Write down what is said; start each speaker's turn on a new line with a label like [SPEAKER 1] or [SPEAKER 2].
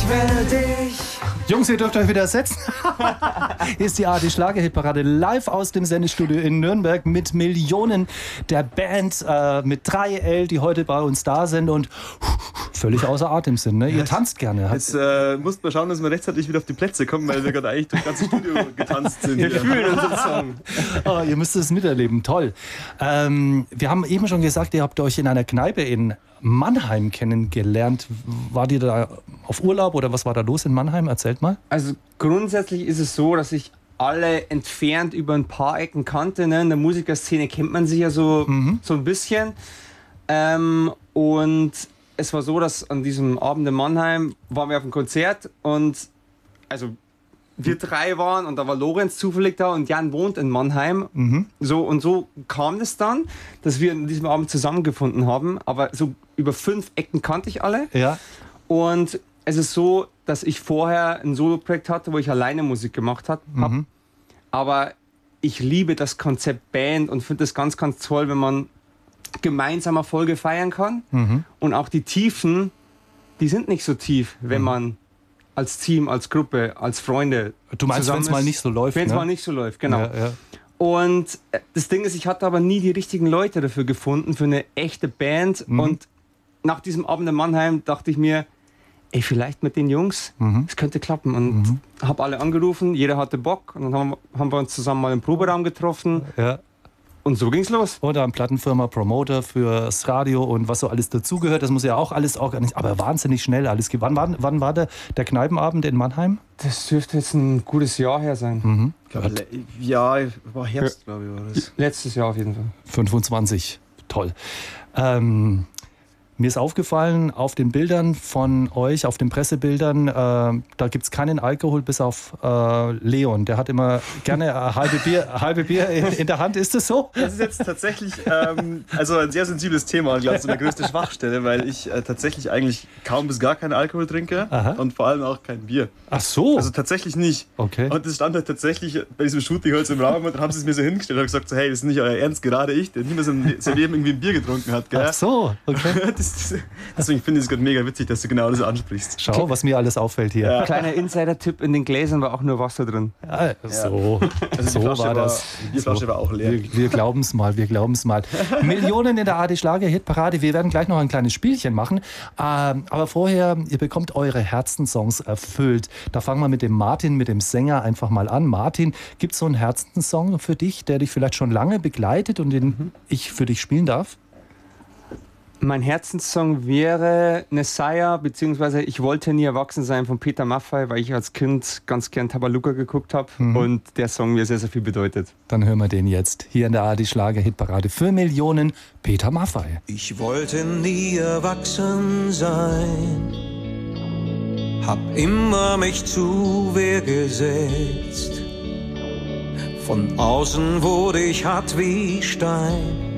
[SPEAKER 1] liebe dich.
[SPEAKER 2] Jungs, ihr dürft euch wieder setzen. Hier ist die ARD Schlager-Hitparade live aus dem Sendestudio in Nürnberg mit Millionen der Band, mit 3L, die heute bei uns da sind und völlig außer Atem sind. Ne? Ihr tanzt gerne.
[SPEAKER 3] Jetzt mussten wir schauen, dass wir rechtzeitig wieder auf die Plätze kommen, weil wir gerade eigentlich durch das ganze Studio getanzt sind.
[SPEAKER 1] Wir fühlen unseren Song.
[SPEAKER 2] Oh, ihr müsst es miterleben, toll. Wir haben eben schon gesagt, ihr habt euch in einer Kneipe in Mannheim kennengelernt. Wart ihr da auf Urlaub oder was war da los in Mannheim? Erzählt mal.
[SPEAKER 1] Also grundsätzlich ist es so, dass ich alle entfernt über ein paar Ecken kannte. Ne? In der Musikerszene kennt man sich ja so ein bisschen. Und es war so, dass an diesem Abend in Mannheim waren wir auf einem Konzert und also wir drei waren und da war Lorenz zufällig da und Jan wohnt in Mannheim. So kam es dann, dass wir an diesem Abend zusammengefunden haben, aber so über 5 Ecken kannte ich alle.
[SPEAKER 2] Ja.
[SPEAKER 1] Und es ist so, dass ich vorher ein Soloprojekt hatte, wo ich alleine Musik gemacht habe. Aber ich liebe das Konzept Band und finde es ganz, ganz toll, wenn man gemeinsam Erfolge feiern kann. Und auch die Tiefen, die sind nicht so tief, wenn man als Team, als Gruppe, als Freunde.
[SPEAKER 2] Du meinst, wenn es mal nicht so läuft?
[SPEAKER 1] Wenn es
[SPEAKER 2] ne?
[SPEAKER 1] mal nicht so läuft, genau.
[SPEAKER 2] Ja, ja.
[SPEAKER 1] Und das Ding ist, ich hatte aber nie die richtigen Leute dafür gefunden, für eine echte Band. Und nach diesem Abend in Mannheim dachte ich mir, ey, vielleicht mit den Jungs, es könnte klappen. Und habe alle angerufen, jeder hatte Bock. Und dann haben wir uns zusammen mal im Proberaum getroffen.
[SPEAKER 2] Ja.
[SPEAKER 1] Und so ging's los.
[SPEAKER 2] Oder eine Plattenfirma, Promoter fürs Radio und was so alles dazugehört. Das muss ja auch alles organisieren. Aber wahnsinnig schnell alles. Wann war der Kneipenabend in Mannheim?
[SPEAKER 1] Das dürfte jetzt ein gutes Jahr her sein.
[SPEAKER 3] Ja, war Herbst, glaube ich, war das.
[SPEAKER 1] Letztes Jahr auf jeden Fall.
[SPEAKER 2] 25. Toll. Mir ist aufgefallen, auf den Bildern von euch, auf den Pressebildern, da gibt es keinen Alkohol bis auf Leon. Der hat immer gerne halbe Bier in der Hand. Ist das so?
[SPEAKER 3] Das ist jetzt tatsächlich also ein sehr sensibles Thema und glaube ich so eine größte Schwachstelle, weil ich tatsächlich eigentlich kaum bis gar keinen Alkohol trinke und vor allem auch kein Bier.
[SPEAKER 2] Ach so.
[SPEAKER 3] Also tatsächlich nicht.
[SPEAKER 2] Okay.
[SPEAKER 3] Und das stand halt tatsächlich bei diesem Shooting heute im Raum und dann haben sie es mir so hingestellt und haben gesagt, so, hey, das ist nicht euer Ernst, gerade ich, der niemals in seinem Leben irgendwie ein Bier getrunken hat. Gell?
[SPEAKER 2] Ach so, okay.
[SPEAKER 3] Deswegen finde ich es gerade mega witzig, dass du genau das ansprichst.
[SPEAKER 2] Schau, was mir alles auffällt hier.
[SPEAKER 3] Ja.
[SPEAKER 1] Kleiner Insider-Tipp, in den Gläsern war auch nur Wasser drin.
[SPEAKER 2] Ja, so
[SPEAKER 3] Also
[SPEAKER 2] so war das.
[SPEAKER 3] Die Flasche war auch leer.
[SPEAKER 2] Wir glauben es mal, wir glauben es mal. Millionen in der ARD Schlager-Hitparade. Wir werden gleich noch ein kleines Spielchen machen. Aber vorher, ihr bekommt eure Herzenssongs erfüllt. Da fangen wir mit dem Martin, mit dem Sänger einfach mal an. Martin, gibt es so einen Herzenssong für dich, der dich vielleicht schon lange begleitet und den ich für dich spielen darf?
[SPEAKER 1] Mein Herzenssong wäre Messiah, beziehungsweise Ich wollte nie erwachsen sein von Peter Maffay, weil ich als Kind ganz gern Tabaluga geguckt habe und der Song mir sehr, sehr viel bedeutet.
[SPEAKER 2] Dann hören wir den jetzt. Hier in der ARD Schlager-Hitparade für Millionen, Peter Maffay.
[SPEAKER 4] Ich wollte nie erwachsen sein, hab immer mich zu Wehr gesetzt. Von außen wurde ich hart wie Stein.